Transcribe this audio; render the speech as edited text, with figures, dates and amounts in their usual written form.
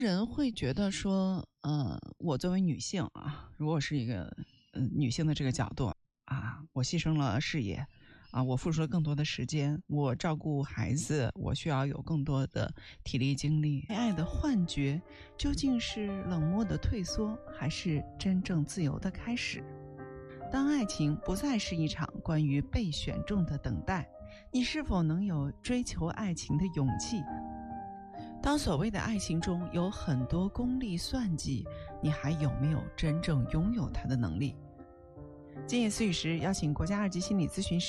人会觉得说，我作为女性啊，如果是一个女性的这个角度啊，我牺牲了事业啊，我付出了更多的时间，我照顾孩子，我需要有更多的体力精力。爱的幻觉究竟是冷漠的退缩，还是真正自由的开始？当爱情不再是一场关于被选中的等待，你是否能有追求爱情的勇气？当所谓的爱情中有很多功利算计，你还有没有真正拥有它的能力？今夜思语时邀请国家2级心理咨询师